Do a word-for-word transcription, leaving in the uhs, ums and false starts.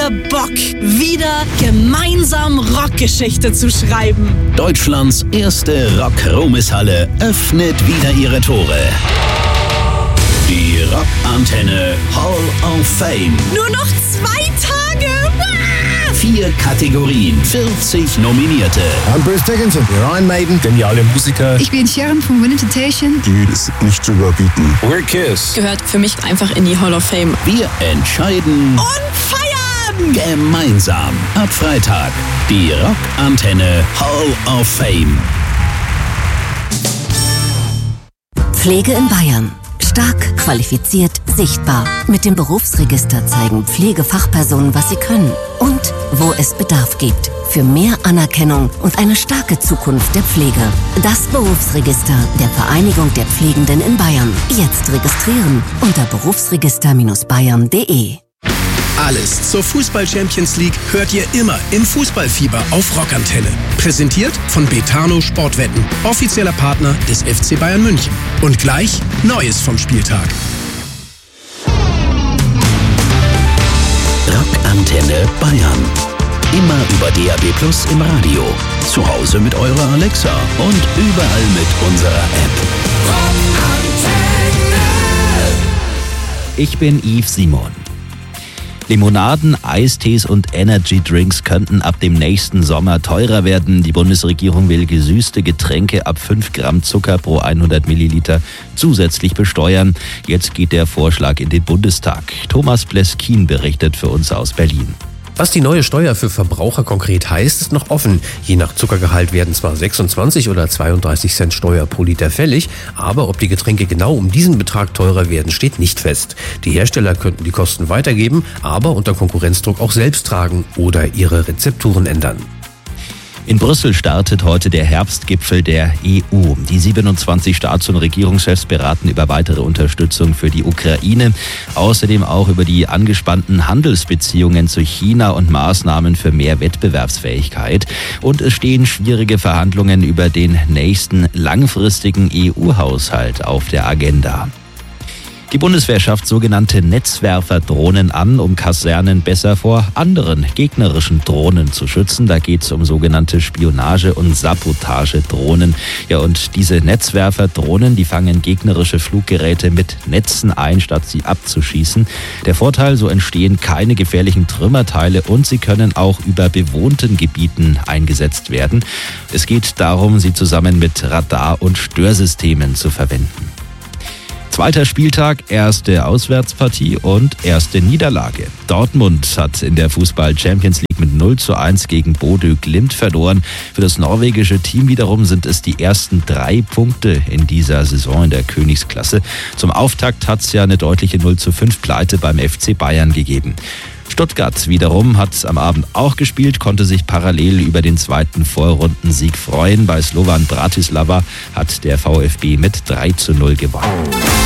wir Bock, wieder gemeinsam Rockgeschichte zu schreiben. Deutschlands erste Rock-Ruhmeshalle öffnet wieder ihre Tore. Die Rockantenne Hall of Fame. Nur noch zwei Tage. Vier Kategorien, vierzig Nominierte. I'm Bruce Dickinson, you're Iron Maiden, geniale Musiker. Ich bin Sharon von Winter Temptation. Die ist nicht zu überbieten. We're Kiss. Gehört für mich einfach in die Hall of Fame. Wir entscheiden und feiern gemeinsam. Ab Freitag die Rockantenne Hall of Fame. Pflege in Bayern. Stark, qualifiziert, sichtbar. Mit dem Berufsregister zeigen Pflegefachpersonen, was sie können und wo es Bedarf gibt. Für mehr Anerkennung und eine starke Zukunft der Pflege. Das Berufsregister der Vereinigung der Pflegenden in Bayern. Jetzt registrieren unter berufsregister Bindestrich bayern punkt de. Alles zur Fußball-Champions League hört ihr immer im Fußballfieber auf Rockantenne. Präsentiert von Betano Sportwetten, offizieller Partner des F C Bayern München. Und gleich Neues vom Spieltag. Rockantenne Bayern. Immer über D A B Plus im Radio. Zu Hause mit eurer Alexa und überall mit unserer App. Rockantenne. Ich bin Yves Simon. Limonaden, Eistees und Energy-Drinks könnten ab dem nächsten Sommer teurer werden. Die Bundesregierung will gesüßte Getränke ab fünf Gramm Zucker pro hundert Milliliter zusätzlich besteuern. Jetzt geht der Vorschlag in den Bundestag. Thomas Bleskin berichtet für uns aus Berlin. Was die neue Steuer für Verbraucher konkret heißt, ist noch offen. Je nach Zuckergehalt werden zwar sechsundzwanzig oder zweiunddreißig Cent Steuer pro Liter fällig, aber ob die Getränke genau um diesen Betrag teurer werden, steht nicht fest. Die Hersteller könnten die Kosten weitergeben, aber unter Konkurrenzdruck auch selbst tragen oder ihre Rezepturen ändern. In Brüssel startet heute der Herbstgipfel der E U. Die siebenundzwanzig Staats- und Regierungschefs beraten über weitere Unterstützung für die Ukraine, außerdem auch über die angespannten Handelsbeziehungen zu China und Maßnahmen für mehr Wettbewerbsfähigkeit. Und es stehen schwierige Verhandlungen über den nächsten langfristigen E U-Haushalt auf der Agenda. Die Bundeswehr schafft sogenannte Netzwerferdrohnen an, um Kasernen besser vor anderen gegnerischen Drohnen zu schützen. Da geht es um sogenannte Spionage- und Sabotagedrohnen. Ja, und diese Netzwerferdrohnen, die fangen gegnerische Fluggeräte mit Netzen ein, statt sie abzuschießen. Der Vorteil, so entstehen keine gefährlichen Trümmerteile und sie können auch über bewohnten Gebieten eingesetzt werden. Es geht darum, sie zusammen mit Radar- und Störsystemen zu verwenden. Zweiter Spieltag, erste Auswärtspartie und erste Niederlage. Dortmund hat in der Fußball-Champions League mit null zu eins gegen Bodø Glimt verloren. Für das norwegische Team wiederum sind es die ersten drei Punkte in dieser Saison in der Königsklasse. Zum Auftakt hat es ja eine deutliche null zu fünf Pleite beim F C Bayern gegeben. Stuttgart wiederum hat am Abend auch gespielt, konnte sich parallel über den zweiten Vorrundensieg freuen. Bei Slovan Bratislava hat der VfB mit drei zu null gewonnen.